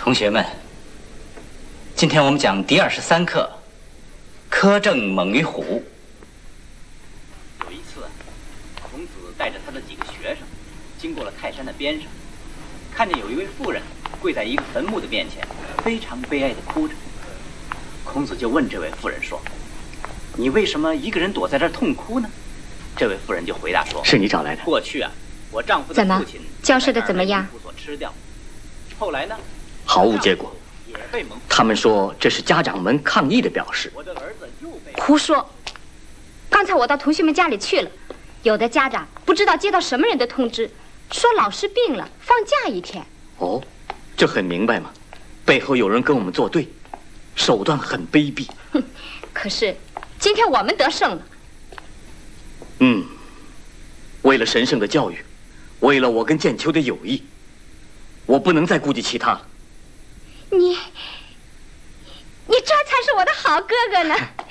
同学们，今天我们讲第23课，苛政猛于虎。有一次，孔子带着他的几个学生，经过了泰山的边上，看见有一位妇人跪在一个坟墓的面前，非常悲哀地哭着。孔子就问这位妇人说：“你为什么一个人躲在这儿痛哭呢？”这位妇人就回答说：“ 是你找来的。 过去啊，我丈夫的父亲教授的怎么样？ 所吃掉。后来呢？ 毫无结果。他们说这是家长们抗议的表示。 我的儿子又被…… 胡说！刚才我到同学们家里去了，有的家长不知道接到什么人的通知，说老师病了，放假1天。 哦，这很明白嘛，背后有人跟我们作对，手段很卑鄙。 哼，可是今天我们得胜了。 为了神圣的教育，为了我跟建秋的友谊，我不能再顾及其他了。 你这才是我的好哥哥呢。